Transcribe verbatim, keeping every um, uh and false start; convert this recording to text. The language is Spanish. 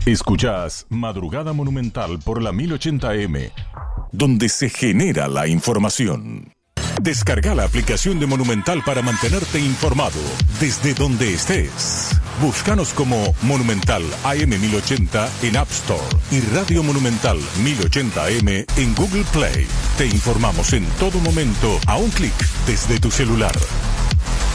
Escuchás Madrugada Monumental por la mil ochenta eme, donde se genera la información. Descarga la aplicación de Monumental para mantenerte informado desde donde estés. Búscanos como Monumental A M mil ochenta en App Store y Radio Monumental mil ochenta eme en Google Play. Te informamos en todo momento a un clic desde tu celular.